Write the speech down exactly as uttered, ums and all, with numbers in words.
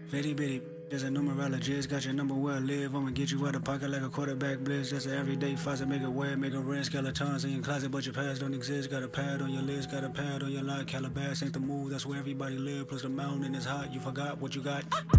Bitty bitty, there's a numerologist, got your number where I live. I'ma get you out of pocket like a quarterback blitz. That's an everyday faucet, make it wet, make it red. Skeletons in your closet, but your past don't exist. Got a pad on your list, got a pad on your line. Calabash ain't the move, that's where everybody live. Plus the mountain is hot, you forgot what you got.